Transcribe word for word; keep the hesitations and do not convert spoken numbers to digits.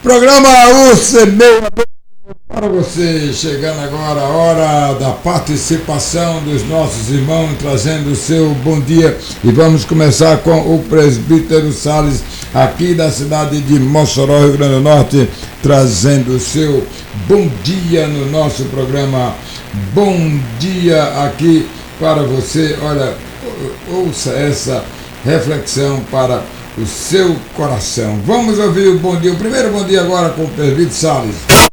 Programa U C meia para você, chegando agora a hora da participação dos nossos irmãos, trazendo o seu bom dia. E vamos começar com o presbítero Salles, aqui da cidade de Mossoró, Rio Grande do Norte, trazendo o seu bom dia no nosso programa. Bom dia aqui para você. Olha, ouça essa reflexão para o seu coração. Vamos ouvir o bom dia. O primeiro bom dia agora com o presbítero Salles.